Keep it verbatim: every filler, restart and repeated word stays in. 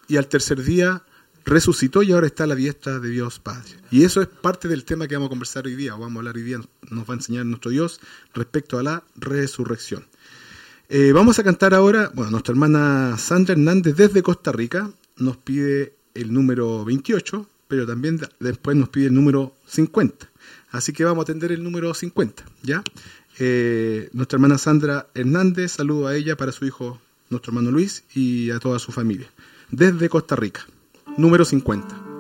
y al tercer día resucitó y ahora está a la diestra de Dios Padre. Y eso es parte del tema que vamos a conversar hoy día, o vamos a hablar hoy día, nos va a enseñar nuestro Dios respecto a la resurrección. Eh, vamos a cantar ahora, bueno, nuestra hermana Sandra Hernández desde Costa Rica nos pide el número veintiocho, pero también después nos pide el número cincuenta. Así que vamos a atender el número cincuenta, ¿ya? Eh, nuestra hermana Sandra Hernández, saludo a ella para su hijo, nuestro hermano Luis, y a toda su familia. Desde Costa Rica, número cincuenta.